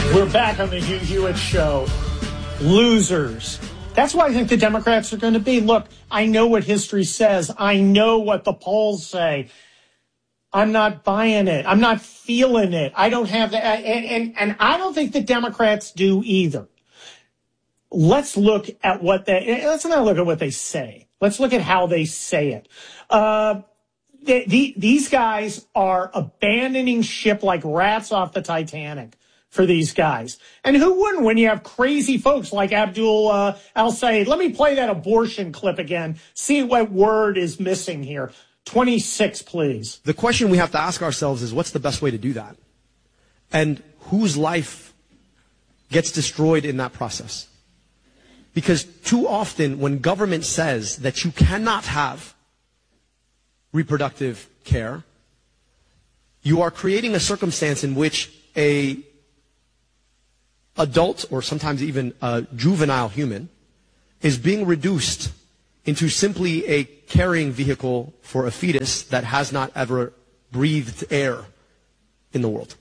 We're back on the Hugh Hewitt Show. Losers. That's why I think the Democrats are going to be. Look, I know what history says. I know what the polls say. I'm not buying it. I'm not feeling it. I don't have that. And I don't think the Democrats do either. Let's look at let's not look at what they say. Let's look at how they say it. These guys are abandoning ship like rats off the Titanic for these guys. And who wouldn't when you have crazy folks like Abdul al-Sayed? Let me play that abortion clip again. See what word is missing here. 26, please. The question we have to ask ourselves is, what's the best way to do that? And whose life gets destroyed in that process? Because too often when government says that you cannot have reproductive care, you are creating a circumstance in which a adult or sometimes even a juvenile human is being reduced into simply a carrying vehicle for a fetus that has not ever breathed air in the world.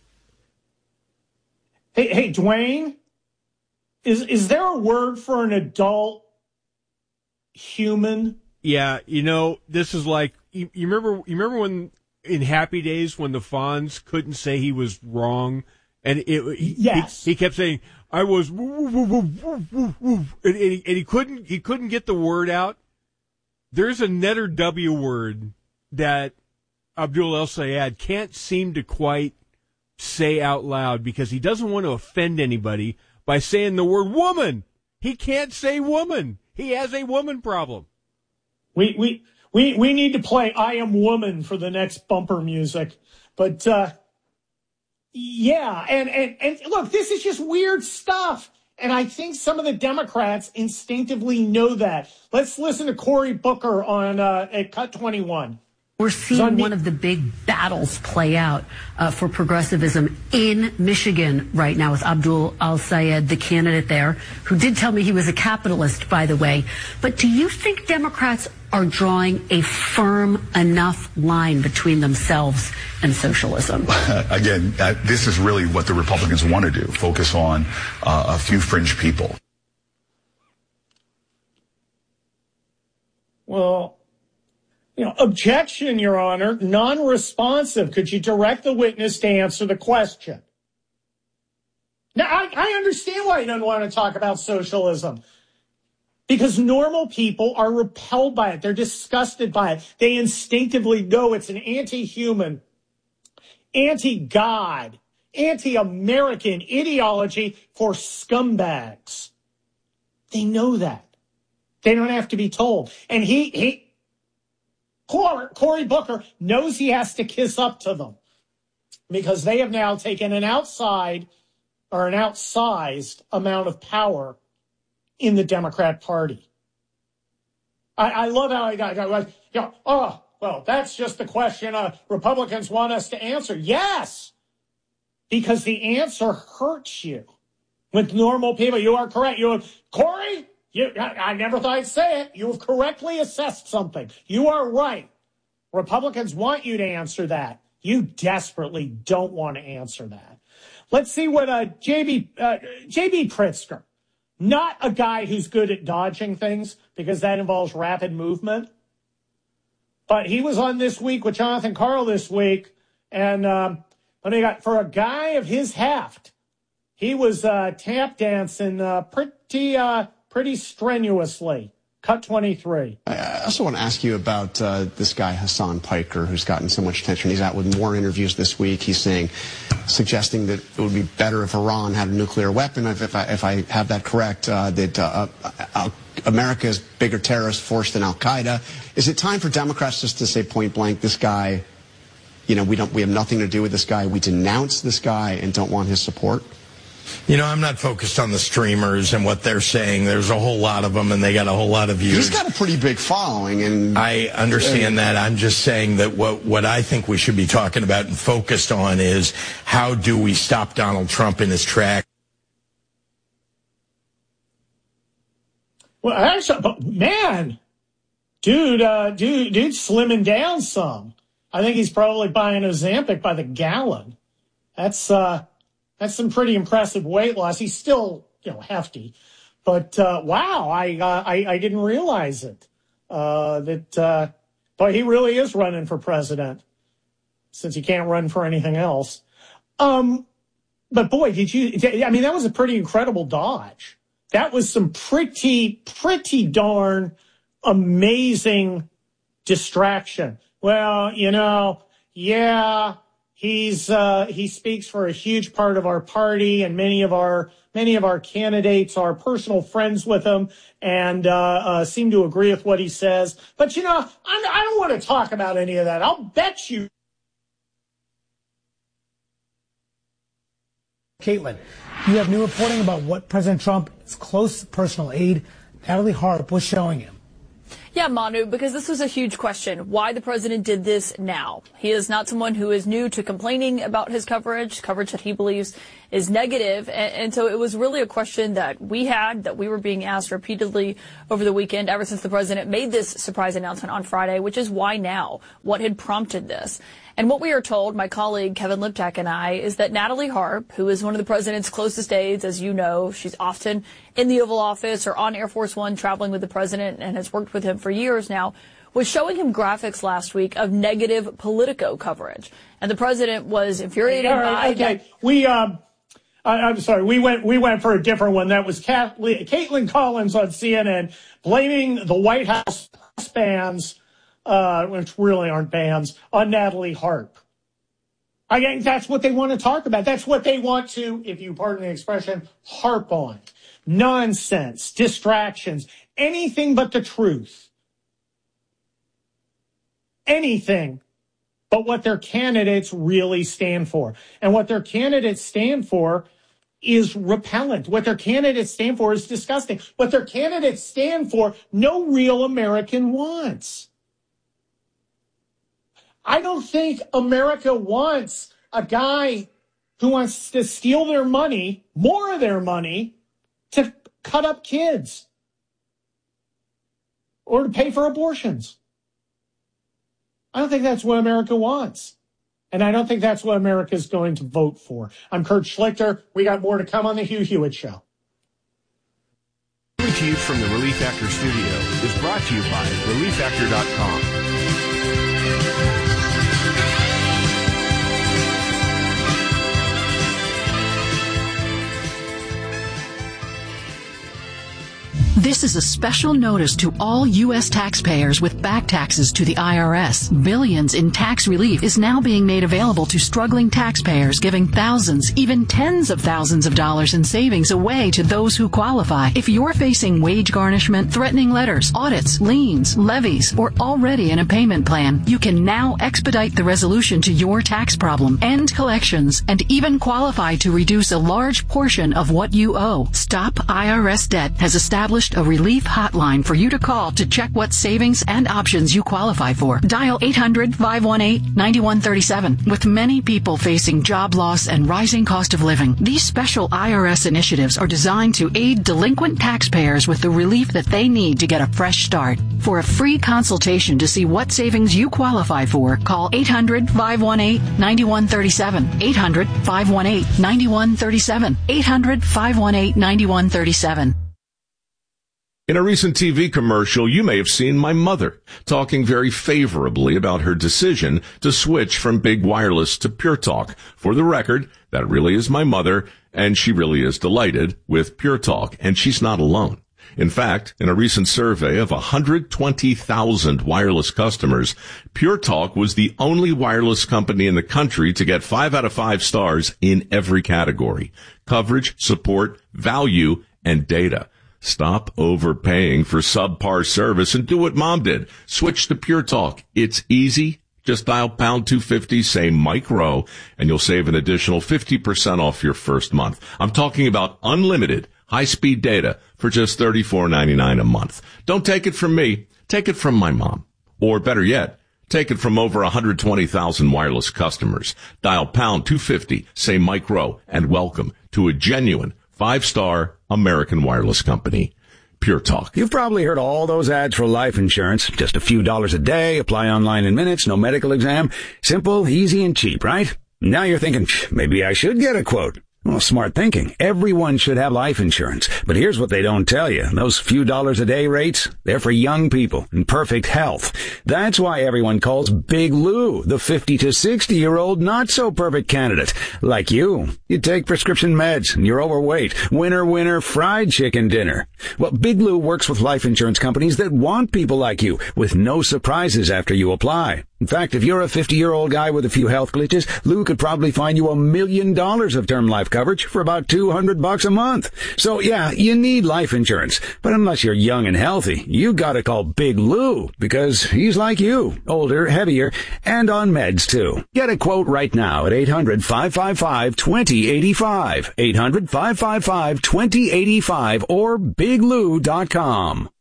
Hey, Dwayne, is there a word for an adult human? Yeah, this is like you remember when in Happy Days when the Fonz couldn't say he was wrong, and yes, he kept saying I was and he couldn't get the word out. There's a netter W word that Abdul el-Sayed can't seem to quite say out loud because he doesn't want to offend anybody by saying the word woman. He can't say woman. He has a woman problem. We need to play I Am Woman for the next bumper music. But, yeah, and look, this is just weird stuff. And I think some of the Democrats instinctively know that. Let's listen to Cory Booker on at Cut 21. We're seeing one of the big battles play out for progressivism in Michigan right now with Abdul al-Sayed, the candidate there, who did tell me he was a capitalist, by the way. But do you think Democrats are drawing a firm enough line between themselves and socialism? Again, this is really what the Republicans want to do, focus on a few fringe people. Well, objection, Your Honor, non-responsive. Could you direct the witness to answer the question? Now, I understand why he doesn't want to talk about socialism. Because normal people are repelled by it. They're disgusted by it. They instinctively know it's an anti-human, anti-God, anti-American ideology for scumbags. They know that. They don't have to be told. And Cory Booker knows he has to kiss up to them because they have now taken an outsized amount of power in the Democrat Party. I love how I got, that's just the question Republicans want us to answer. Yes, because the answer hurts you. With normal people, you are correct. Cory, I never thought I'd say it. You have correctly assessed something. You are right. Republicans want you to answer that. You desperately don't want to answer that. Let's see what J.B. Pritzker, not a guy who's good at dodging things because that involves rapid movement, but he was on This Week with Jonathan Karl this week, and for a guy of his heft, he was tap dancing pretty strenuously. Cut 23. I also want to ask you about this guy, Hassan Piker, who's gotten so much attention. He's out with more interviews this week. He's suggesting that it would be better if Iran had a nuclear weapon. If I have that correct, that America's bigger terrorist force than Al-Qaeda. Is it time for Democrats just to say point blank, this guy, we have nothing to do with this guy. We denounce this guy and don't want his support? I'm not focused on the streamers and what they're saying. There's a whole lot of them, and they got a whole lot of views. He's got a pretty big following, and I understand that. I'm just saying that what I think we should be talking about and focused on is how do we stop Donald Trump in his tracks? Well, actually, man, dude's slimming down some. I think he's probably buying Ozempic by the gallon. That's That's some pretty impressive weight loss. He's still, hefty. But, wow, I didn't realize it. But he really is running for president since he can't run for anything else. But boy, that was a pretty incredible dodge. That was some pretty darn amazing distraction. Well, yeah, he speaks for a huge part of our party, and many of our candidates are personal friends with him and seem to agree with what he says. But, I don't want to talk about any of that. I'll bet you. Caitlin, you have new reporting about what President Trump's close personal aide, Natalie Harp, was showing him. Yeah, Manu, because this was a huge question, why the president did this now. He is not someone who is new to complaining about his coverage that he believes is negative. And so it was really a question that we were being asked repeatedly over the weekend, ever since the president made this surprise announcement on Friday, which is why now? What had prompted this? And what we are told, my colleague Kevin Liptak and I, is that Natalie Harp, who is one of the president's closest aides, as you know, she's often in the Oval Office or on Air Force One traveling with the president and has worked with him for years now, was showing him graphics last week of negative Politico coverage. And the president was infuriated by that. I'm sorry, we went for a different one. That was Caitlin Collins on CNN blaming the White House bans, which really aren't bans, on Natalie Harp. Again, that's what they want to talk about. That's what they want to, if you pardon the expression, harp on. Nonsense, distractions, anything but the truth. Anything but what their candidates really stand for. And what their candidates stand for is repellent. What their candidates stand for is disgusting. What their candidates stand for, no real American wants. I don't think America wants a guy who wants to steal their money, more of their money, to cut up kids or to pay for abortions. I don't think that's what America wants. And I don't think that's what America is going to vote for. I'm Kurt Schlichter. We got more to come on the Hugh Hewitt Show. Coming to you from the Relief Factor studio is brought to you by ReliefFactor.com. This is a special notice to all U.S. taxpayers with back taxes to the IRS. Billions in tax relief is now being made available to struggling taxpayers, giving thousands, even tens of thousands of dollars in savings away to those who qualify. If you're facing wage garnishment, threatening letters, audits, liens, levies, or already in a payment plan, you can now expedite the resolution to your tax problem, end collections, and even qualify to reduce a large portion of what you owe. Stop IRS Debt has established a relief hotline for you to call to check what savings and options you qualify for. Dial 800-518-9137. With many people facing job loss and rising cost of living, these special IRS initiatives are designed to aid delinquent taxpayers with the relief that they need to get a fresh start. For a free consultation to see what savings you qualify for, call 800-518-9137. 800-518-9137. 800-518-9137. In a recent TV commercial, you may have seen my mother talking very favorably about her decision to switch from big wireless to Pure Talk. For the record, that really is my mother, and she really is delighted with Pure Talk, and she's not alone. In fact, in a recent survey of 120,000 wireless customers, Pure Talk was the only wireless company in the country to get 5 out of 5 stars in every category: coverage, support, value, and data. Stop overpaying for subpar service and do what Mom did. Switch to Pure Talk. It's easy. Just dial pound 250, say Mike Rowe, and you'll save an additional 50% off your first month. I'm talking about unlimited high-speed data for just $34.99 a month. Don't take it from me. Take it from my mom. Or better yet, take it from over 120,000 wireless customers. Dial pound 250, say Mike Rowe, and welcome to a genuine 5-star American wireless company, Pure Talk. You've probably heard all those ads for life insurance. Just a few dollars a day, apply online in minutes, no medical exam. Simple, easy, and cheap, right? Now you're thinking, maybe I should get a quote. Well, smart thinking. Everyone should have life insurance. But here's what they don't tell you. Those few dollars a day rates, they're for young people in perfect health. That's why everyone calls Big Lou the 50 to 60-year-old not-so-perfect candidate. Like you. You take prescription meds and you're overweight. Winner, fried chicken dinner. Well, Big Lou works with life insurance companies that want people like you with no surprises after you apply. In fact, if you're a 50-year-old guy with a few health glitches, Lou could probably find you $1 million of term life coverage for about $200 a month. So yeah, you need life insurance. But unless you're young and healthy, you gotta call Big Lou because he's like you, older, heavier, and on meds too. Get a quote right now at 800-555-2085. 800-555-2085 or biglou.com.